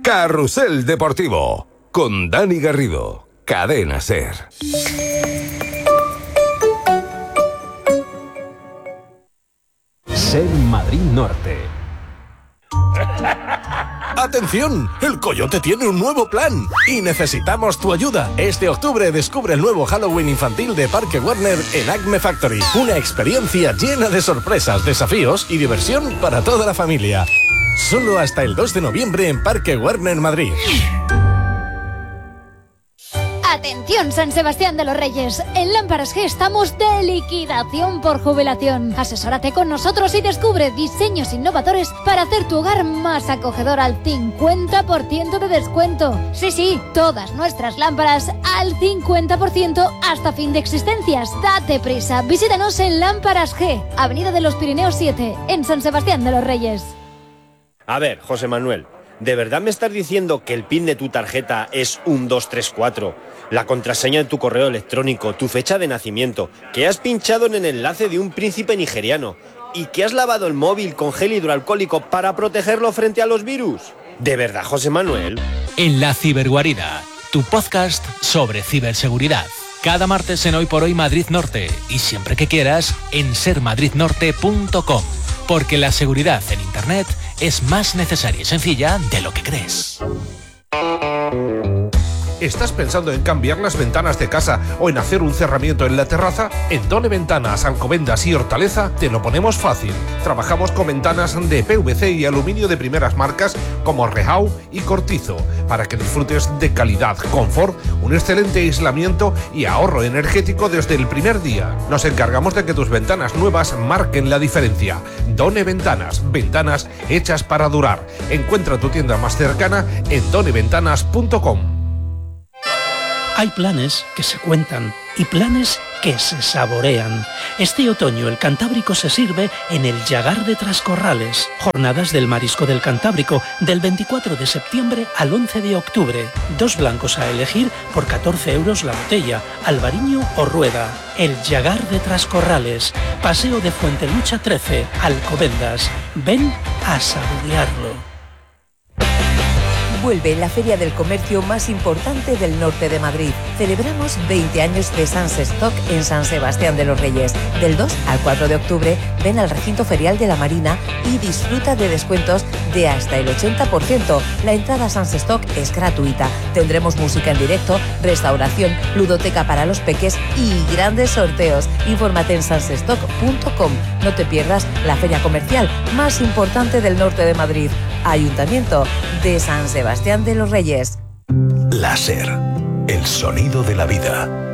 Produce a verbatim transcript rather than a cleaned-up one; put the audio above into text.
Carrusel Deportivo, con Dani Garrido, Cadena SER. SER Madrid Norte. ¡Atención! El Coyote tiene un nuevo plan y necesitamos tu ayuda. Este octubre descubre el nuevo Halloween infantil de Parque Warner en Acme Factory. Una experiencia llena de sorpresas, desafíos y diversión para toda la familia. Solo hasta el dos de noviembre en Parque Warner Madrid. Atención, San Sebastián de los Reyes. En Lámparas G estamos de liquidación por jubilación. Asesórate con nosotros y descubre diseños innovadores para hacer tu hogar más acogedor al cincuenta por ciento de descuento. Sí, sí, todas nuestras lámparas al cincuenta por ciento hasta fin de existencias. Date prisa, visítanos en Lámparas G, Avenida de los Pirineos siete, en San Sebastián de los Reyes. A ver, José Manuel, ¿de verdad me estás diciendo que el PIN de tu tarjeta es uno dos tres cuatro? La contraseña de tu correo electrónico, tu fecha de nacimiento, que has pinchado en el enlace de un príncipe nigeriano y que has lavado el móvil con gel hidroalcohólico para protegerlo frente a los virus. ¿De verdad, José Manuel? En La Ciberguarida, tu podcast sobre ciberseguridad. Cada martes en Hoy por Hoy Madrid Norte y siempre que quieras en ser madrid norte punto com. Porque la seguridad en Internet es más necesaria y sencilla de lo que crees. ¿Estás pensando en cambiar las ventanas de casa o en hacer un cerramiento en la terraza? En Done Ventanas, Alcobendas y Hortaleza te lo ponemos fácil. Trabajamos con ventanas de P V C y aluminio de primeras marcas como Rehau y Cortizo para que disfrutes de calidad, confort, un excelente aislamiento y ahorro energético desde el primer día. Nos encargamos de que tus ventanas nuevas marquen la diferencia. Done Ventanas, ventanas hechas para durar. Encuentra tu tienda más cercana en done ventanas punto com. Hay planes que se cuentan y planes que se saborean. Este otoño el Cantábrico se sirve en el Llagar de Trascorrales. Jornadas del Marisco del Cantábrico del veinticuatro de septiembre al once de octubre. Dos blancos a elegir por catorce euros la botella, albariño o rueda. El Llagar de Trascorrales. Paseo de Fuentelucha trece, Alcobendas. Ven a saborearlo. Vuelve la feria del comercio más importante del norte de Madrid. Celebramos veinte años de Sans Stock en San Sebastián de los Reyes. Del dos al cuatro de octubre, ven al recinto ferial de la Marina y disfruta de descuentos de hasta el ochenta por ciento. La entrada a Sans Stock es gratuita. Tendremos música en directo, restauración, ludoteca para los peques y grandes sorteos. Infórmate en sans stock punto com. No te pierdas la feria comercial más importante del norte de Madrid. Ayuntamiento de San Sebastián de los Reyes. Láser, el sonido de la vida.